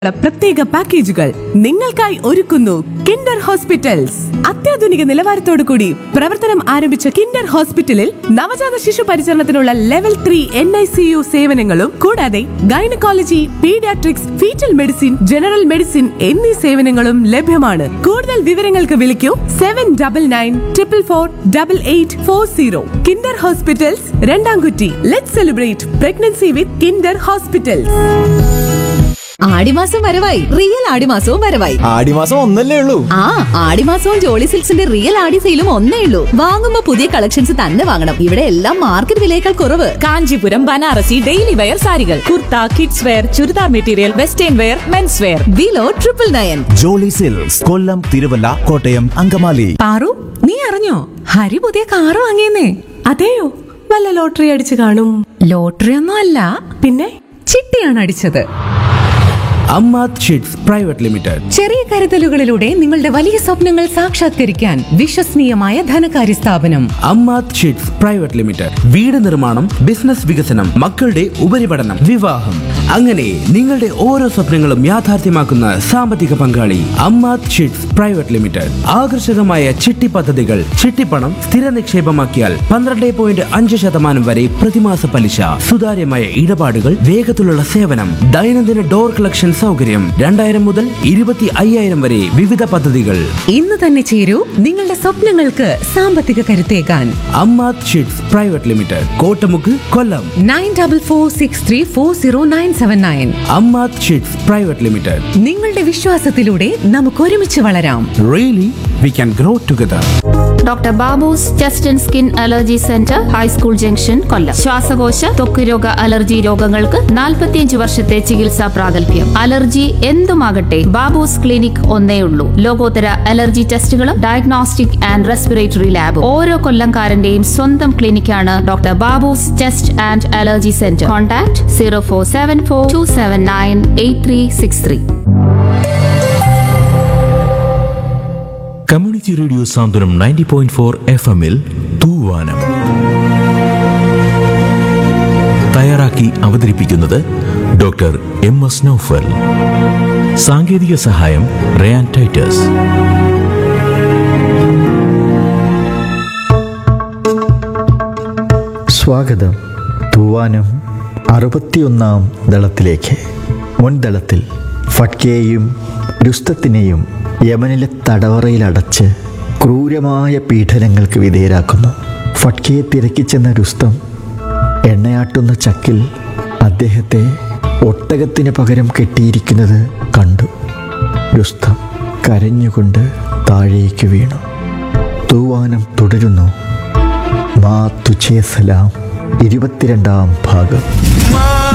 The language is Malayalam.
പ്രത്യേക പാക്കേജുകൾ നിങ്ങൾക്കായി ഒരുക്കുന്നു കിൻഡർ ഹോസ്പിറ്റൽസ്. അത്യാധുനിക നിലവാരത്തോടു കൂടി പ്രവർത്തനം ആരംഭിച്ച കിൻഡർ ഹോസ്പിറ്റലിൽ നവജാത ശിശു പരിചരണത്തിനുള്ള ലെവൽ 3 NICU സേവനങ്ങളും കൂടാതെ gynaecology, paediatrics, fetal medicine, general medicine എന്നീ സേവനങ്ങളും ലഭ്യമാണ്. കൂടുതൽ വിവരങ്ങൾക്ക് വിളിക്കൂ 7994448840. Kinder hospitals, രണ്ടാംകുറ്റി. Let's celebrate pregnancy with Kinder hospitals. ആടിമാസം വരവായി, റിയൽ ആടിമാസവും വരവായി. ആടിമാസം ഒന്നല്ലേ ഉള്ളൂ. ആ ആടിമാസവും ജോളി സിൽക്സിന്റെ റിയൽ ആടി സെയിലും ഒന്നേ ഉള്ളൂ. വാങ്ങുമ്പോ പുതിയ കളക്ഷൻസ് തന്നെ വാങ്ങണം. ഇവിടെ എല്ലാം മാർക്കറ്റ് വിലയേക്കാൾ കുറവ്. കാഞ്ചീപുരം, ബനാറസി, ഡെയിലി വെയർ സാരികൾ, kurta, kids wear, churidar material, western wear, men's wear. Below 999. Jolly silks, കൊല്ലം, തിരുവല്ല, കോട്ടയം, അങ്കമാലി. പാറു, നീ അറിഞ്ഞോ ഹരി പുതിയ കാറ് വാങ്ങിയെന്നേ? അതെയോ? വല്ല ലോട്ടറി അടിച്ചു കാണും. ലോട്ടറി ഒന്നും അല്ല, പിന്നെ ചിട്ടിയാണ് അടിച്ചത്. Ammath sheets private limited. ചെറിയ കരുതലുകളിലൂടെ നിങ്ങളുടെ വലിയ സ്വപ്നങ്ങൾ സാക്ഷാത്കരിക്കാൻ വിശ്വസനീയമായ ധനകാര്യ സ്ഥാപനം അമ്മാത് ഷീറ്റ്സ് പ്രൈവറ്റ് ലിമിറ്റഡ്. വീട് നിർമ്മാണം, ബിസിനസ് വികസനം, മക്കളുടെ ഉപരിപഠനം, വിവാഹം, അങ്ങനെ നിങ്ങളുടെ ഓരോ സ്വപ്നങ്ങളും യാഥാർത്ഥ്യമാക്കുന്ന സാമ്പത്തിക പങ്കാളി അമ്മാത് ഷീറ്റ്സ് പ്രൈവറ്റ് ലിമിറ്റഡ്. ആകർഷകമായ ചിട്ടി പദ്ധതികൾ, ചിട്ടിപ്പണം സ്ഥിര നിക്ഷേപമാക്കിയാൽ 12.5% വരെ പ്രതിമാസ പലിശ, സുതാര്യമായ ഇടപാടുകൾ, വേഗത്തിലുള്ള സേവനം, ദൈനംദിന ഡോർ കളക്ഷൻ സൗകര്യം, 2000 മുതൽ 25,000 വരെ വിവിധ പദ്ധതികൾ. ഇന്ന് തന്നെ ചേരൂ നിങ്ങളുടെ സ്വപ്നങ്ങൾക്ക് സാമ്പത്തിക കരുത്തേകാൻ. Ammath sheets private limited, Kottamukku, കൊല്ലം. 9446340979. Ammath sheets private limited. നിങ്ങളുടെ വിശ്വാസത്തിലൂടെ നമുക്ക് ഒരുമിച്ച് വളരാം. Really we can grow together. Doctor Babu's chest and skin allergy centre, high school junction, കൊല്ലം. ശ്വാസകോശ, ത്വക്ക് രോഗ, അലർജി രോഗങ്ങൾക്ക് 45 വർഷത്തെ ചികിത്സാ പ്രാഗൽഭ്യം. അലർജി എന്തുമാകട്ടെ, ബാബൂസ് ക്ലിനിക് ഒന്നേ ഉള്ളൂ. ലോകോത്തര അലർജി ടെസ്റ്റുകളും ഡയഗ്നോസ്റ്റിക് ആൻഡ് റെസ്പിറേറ്ററി ലാബും. ഓരോ കൊല്ലംകാരന്റെയും സ്വന്തം ക്ലിനിക്കാണ് doctor Babu's chest and allergy centre. Contact 047427986363. Community radio സാന്ത്വനം 90.4 FM-ൽ തൂവാനം തയ്യാറാക്കി അവതരിപ്പിക്കുന്നത് ഡോക്ടർ MS നൗഫൽ. സാങ്കേതിക സഹായം റയാൻ ടൈറ്റസ്. സ്വാഗതം. തൂവാനം 61-ാം ദളത്തിലേക്ക്. മുൻദളത്തിൽ ഫട്കയെയും രുസ്തത്തിനെയും യമനിലെ തടവറയിലടച്ച് ക്രൂരമായ പീഡനങ്ങൾക്ക് വിധേയരാക്കുന്നു. ഫട്കയെ തിരക്കിച്ചെന്ന രുസ്തം എണ്ണയാട്ടുന്ന ചക്കിൽ അദ്ദേഹത്തെ ഒട്ടകത്തിന് പകരം കെട്ടിയിരിക്കുന്നത് കണ്ടു. രുസ്തം കരഞ്ഞുകൊണ്ട് താഴേക്ക് വീണു. തൂവാനം തുടരുന്നു. മാ തുഛേ സലാം 22-ാം ഭാഗം.